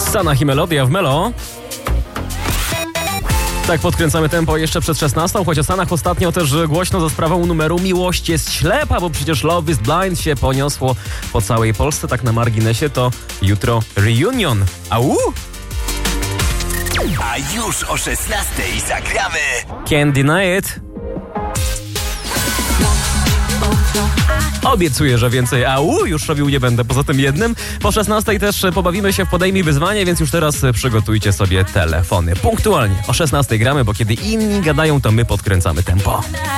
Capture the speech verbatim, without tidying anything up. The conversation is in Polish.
Stanach i melodia w Melo. Tak podkręcamy tempo jeszcze przed szesnastą, choć o Stanach ostatnio też głośno za sprawą numeru Miłość jest ślepa, bo przecież Love is Blind się poniosło po całej Polsce. Tak na marginesie to jutro reunion. Au! A już o szesnastej zagramy Can't Deny It. Obiecuję, że więcej au już robił nie będę, poza tym jednym. Po szesnastej też pobawimy się w Podejmij Wyzwanie, więc już teraz przygotujcie sobie telefony. Punktualnie o szesnastej gramy, bo kiedy inni gadają, to my podkręcamy tempo.